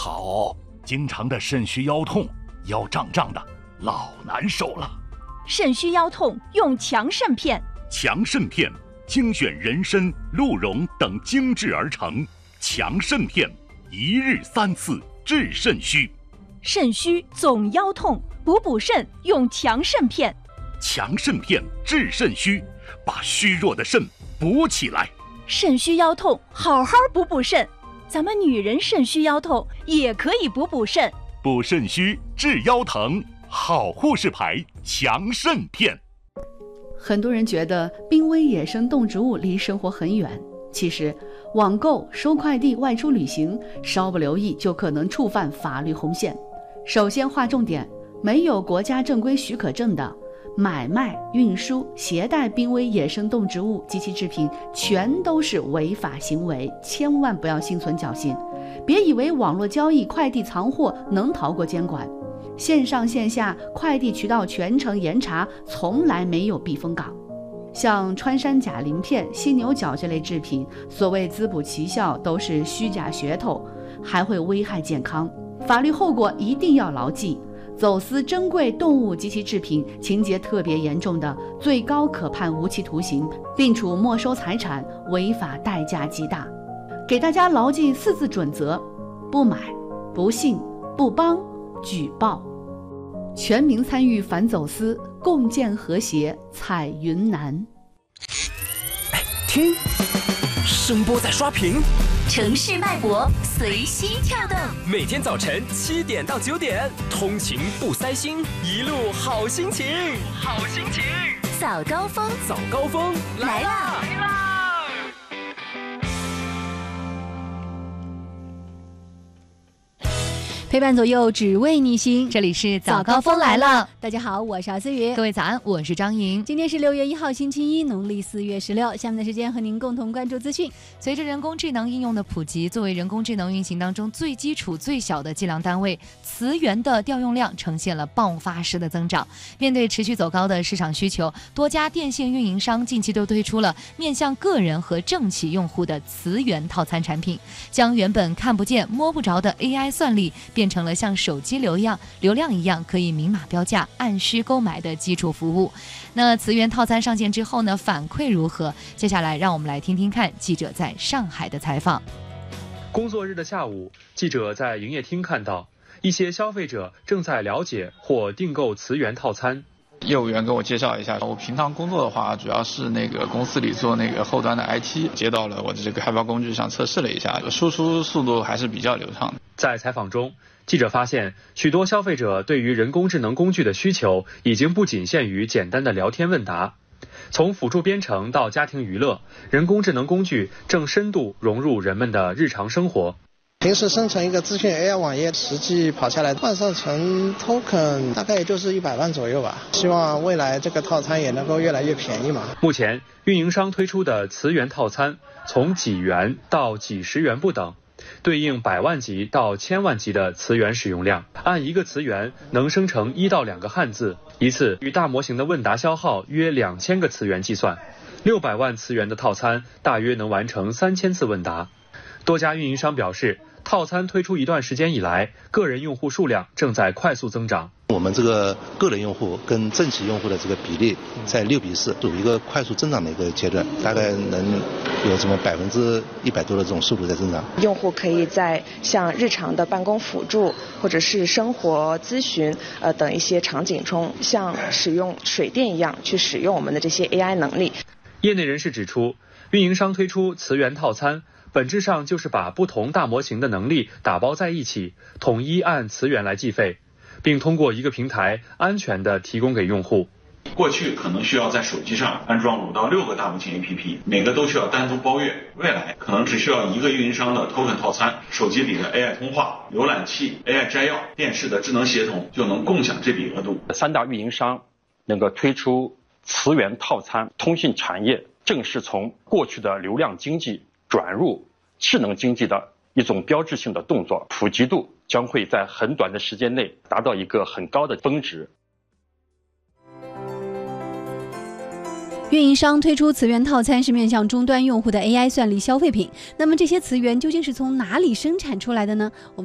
好，经常的肾虚腰痛，腰胀胀的，老难受了。 肾虚腰痛用强肾片。 强肾片精选人参、鹿茸等精制而成，强肾片一日3次治肾虚。 肾虚总腰痛，补肾用强肾片。 强肾片治肾虚，把虚弱的肾补起来。 肾虚腰痛好好补肾，咱们女人肾虚腰痛也可以补肾。 补肾虚治腰疼，好护士牌强肾片。 很多人觉得濒危野生动植物离生活很远，其实网购、收快递、外出旅行，稍不留意就可能触犯法律红线。首先划重点，没有国家正规许可证的买卖、运输、携带濒危野生动植物及其制品，全都是违法行为，千万不要心存侥幸。别以为网络交易、快递藏货能逃过监管，线上线下快递渠道全程严查，从来没有避风港。像穿山甲鳞片、犀牛角这类制品，所谓滋补奇效，都是虚假噱头，还会危害健康。法律后果一定要牢记，走私珍贵动物及其制品，情节特别严重的，最高可判无期徒刑，并处没收财产，违法代价极大。给大家牢记4字准则：不买、不信、不帮、举报。全民参与反走私，共建和谐彩云南。 听，声波在刷屏， 城市脉搏随心跳动。 每天早晨7点到9点，通勤不塞心，一路好心情，好心情。 早高峰， 早高峰来啦！ 陪伴左右，只为你行。 这里是早高峰来了。 大家好，我是敖思雨。 各位早安，我是张莹。 今天是6月1号，星期一，农历4月16。下面的时间和您共同关注资讯。 随着人工智能应用的普及，作为人工智能运行当中最基础、最小的计量单位，词源的调用量呈现了爆发式的增长。面对持续走高的市场需求，多家电信运营商近期都推出了面向个人和政企用户的词源套餐产品，将原本看不见、摸不着的 AI 算力变成了像手机流量一样可以明码标价、按需购买的基础服务。那词源套餐上线之后呢，反馈如何？接下来让我们来听听看记者在上海的采访。 工作日的下午，记者在营业厅看到一些消费者正在了解或订购词源套餐。 业务员跟我介绍一下，我平常工作的话，主要是公司里做后端的 IT， 接到了我的开发工具上测试了一下，输出速度还是比较流畅的。 在采访中，记者发现许多消费者对于人工智能工具的需求已经不仅限于简单的聊天问答，从辅助编程到家庭娱乐，人工智能工具正深度融入人们的日常生活。 平时生成一个资讯 AI 网页，实际跑下来换算成 token 大概也就是100万左右吧。希望未来这个套餐也能够越来越便宜嘛。 目前运营商推出的词源套餐从几元到几十元不等，对应100万级到1000万级的词源使用量，按一个词源能生成1到2个汉字，一次与大模型的问答消耗约2000个词源计算，600万词源的套餐大约能完成3000次问答。多家运营商表示，套餐推出一段时间以来，个人用户数量正在快速增长。 我们这个个人用户跟政企用户的这个比例在6比4，属于一个快速增长的一个阶段，大概能有什么100%多的这种速度在增长。 用户可以在像日常的办公辅助或者是生活咨询等一些场景中，像使用水电一样去使用我们的这些 AI 能力。 业内人士指出，运营商推出词源套餐，本质上就是把不同大模型的能力打包在一起，统一按词源来计费，并通过一个平台安全地提供给用户。 过去可能需要在手机上安装5到6个大模型 APP， 每个都需要单独包月，未来可能只需要一个运营商的 token 套餐，手机里的 AI 通话、浏览器、AI 摘要、电视的智能协同就能共享这笔额度。 3大运营商能够推出词源套餐，通信产业正是从过去的流量经济转入智能经济的一种标志性的动作，普及度将会在很短的时间内达到一个很高的峰值。 运营商推出词源套餐是面向终端用户的 AI 算力消费品，那么这些词源究竟是从哪里生产出来的呢？